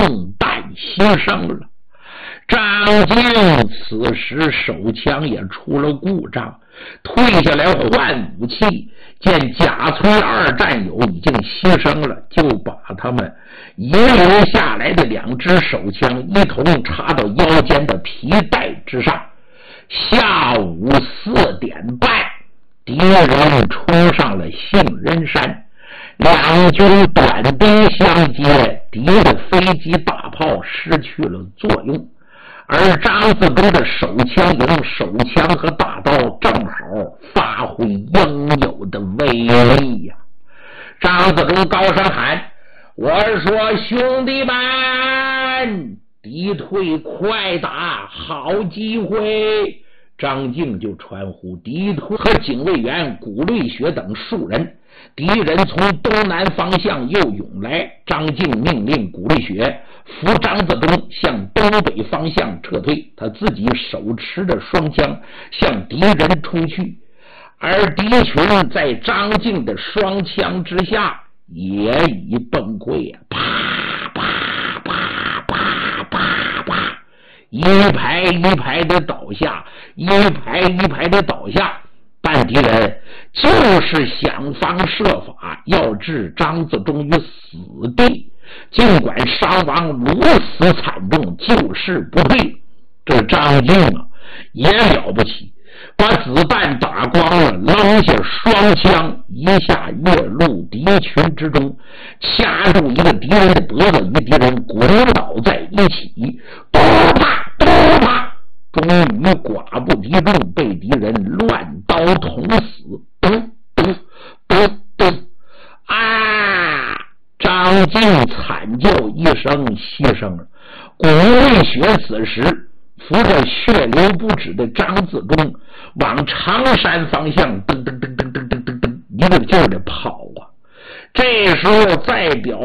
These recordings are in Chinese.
旦牺牲了。张敬此时手枪也出了故障，退下来换武器，见贾崔二战友已经牺牲了，就把他们遗留下来的2支手枪一同插到腰间的皮带之上。下午4点半，敌人冲上了杏仁山，2军短兵相接，敌的飞机大炮失去了作用，而张自忠的手枪营手枪和大刀正好发挥应有的威力呀！张自忠高声喊：“我说兄弟们，敌退快打，好机会！”张敬就传呼敌退和警卫员古绿雪等数人，敌人从东南方向又涌来。张敬命令古绿雪扶张自忠向东北方向撤退，他自己手持着双枪向敌人冲去，而敌群在张敬的双枪之下也已崩溃啊！啪啪啪啪啪啪，一排一排的倒下，一排一排的倒下。但敌人就是想方设法要置张自忠于死地，尽管伤亡如此惨重，就是不退。这张敬啊也了不起，把子弹打光了，扔下双枪，一下跃入敌群之中，掐住一个敌人的脖子，与敌人滚倒在一起，咚啪咚啪，终于寡不敌众，被敌人乱刀捅死。咚咚咚咚啊！张敬惨叫一声，牺牲了。古瑞雪此时扶着血流不止的张自忠往长山方向噔噔噔噔噔噔噔噔一个劲儿的跑啊！这时候代表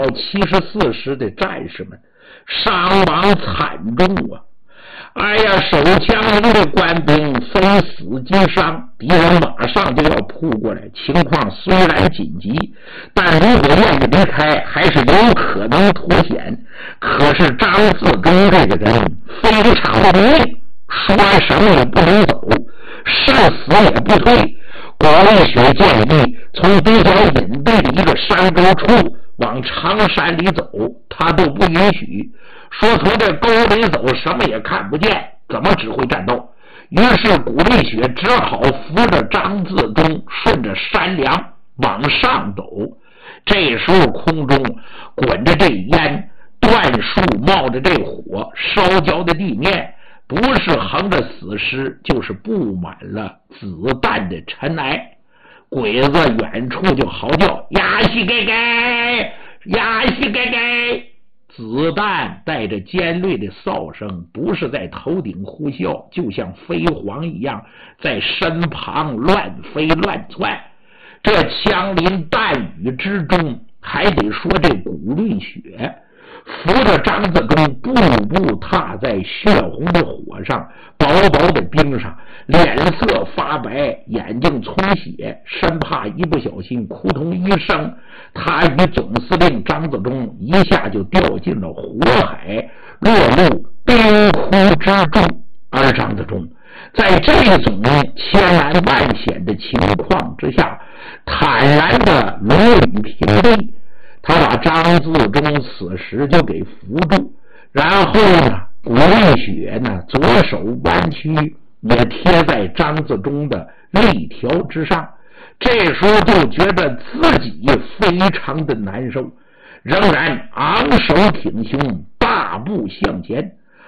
74师的战士们伤亡惨重啊！哎呀，手枪营的官兵非死即伤，敌人马上就要扑过来，情况虽然紧急，但如果愿意离开还是有可能脱险。可是张自忠这个人非常的命，说什么也不能走，是死也不退。古瑞雪建议从比较隐蔽的一个山沟处往长山里走，他都不允许，说从这沟里走什么也看不见，怎么指挥战斗？于是古丽雪只好扶着张自忠顺着山梁往上走。这时候空中滚着这烟，断树冒着这火，烧焦的地面不是横着死尸，就是布满了子弹的尘埃。鬼子远处就嚎叫：呀西该该，呀西该该！子弹带着尖锐的哨声，不是在头顶呼啸，就像飞蝗一样在身旁乱飞乱窜。这枪林弹雨之中，还得说这古绿雪扶着张自忠步步踏在血红的火上，薄薄的冰上，脸色发白，眼睛充血，生怕一不小心扑通一声，他与总司令张自忠一下就掉进了火海，落入冰窟之中。而张自忠在这种千难万险的情况之下，坦然的如履平地。他把张自忠此时就给扶住，然后呢，古丽雪呢左手弯曲，也贴在张自忠的肋条之上。这时候就觉得自己非常的难受，仍然昂首挺胸，大步向前。